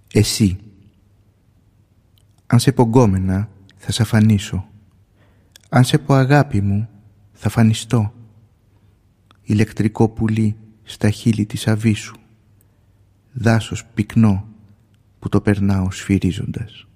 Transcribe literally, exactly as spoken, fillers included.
Εσύ. Αν σε πω γκόμενα, θα σ' αφανίσω. Αν σε πω αγάπη μου, θα φανιστώ. Ηλεκτρικό πουλί στα χείλη της αβύσου. Δάσος πυκνό που το περνάω σφυρίζοντας.